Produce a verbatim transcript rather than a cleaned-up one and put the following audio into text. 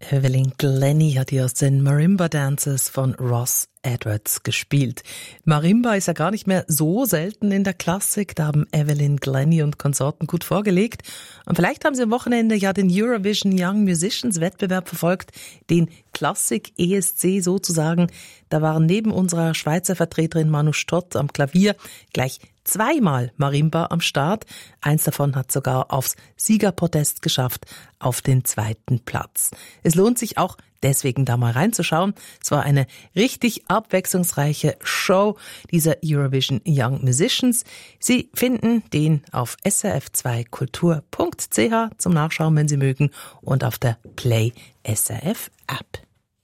Evelyn Glennie hat hier aus den Marimba Dances von Ross Edwards gespielt. Marimba ist ja gar nicht mehr so selten in der Klassik. Da haben Evelyn Glennie und Konsorten gut vorgelegt. Und vielleicht haben Sie am Wochenende ja den Eurovision Young Musicians Wettbewerb verfolgt, den Klassik E S C sozusagen. Da waren neben unserer Schweizer Vertreterin Manu Stott am Klavier gleich zweimal Marimba am Start. Eins davon hat sogar aufs Siegerpodest geschafft, auf den zweiten Platz. Es lohnt sich auch deswegen da mal reinzuschauen. Es war eine richtig abwechslungsreiche Show dieser Eurovision Young Musicians. Sie finden den auf s r f zwei kultur punkt c h zum Nachschauen, wenn Sie mögen, und auf der Play S R F App.